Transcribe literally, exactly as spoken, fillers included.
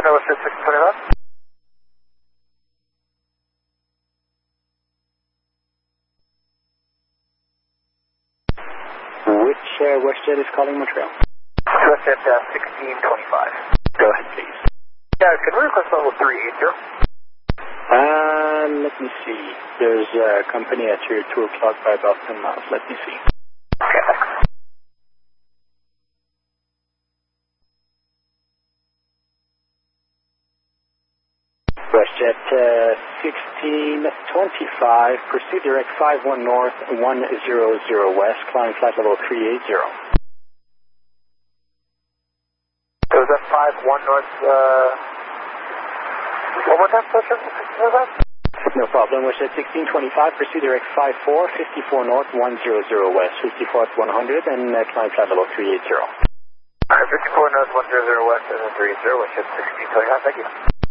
Nova Westjet six twenty-five. Which uh, WestJet is calling Montreal? Westjet uh, sixteen twenty-five. Go ahead, please. Yeah, can we request level three eighty? Uh, let me see. There's a company at your two o'clock by about ten miles. Let me see. Okay, thanks. WestJet uh, sixteen twenty-five, proceed direct five one north, one zero zero west, climb flight level three eighty. So is that five one north, uh, one more time, question? No problem. WestJet sixteen twenty-five, proceed direct five four, fifty-four north, one zero zero west, fifty-four at one hundred, and uh, climb flight level three eighty. Alright, fifty-four north, one zero zero west, and then three eighty, WestJet sixteen twenty-five, thank you.